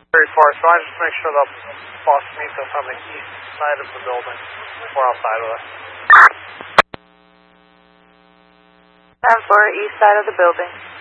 Very far, so I just make sure the boss meets us on the east side of the building, or outside of it. 10-4, east side of the building.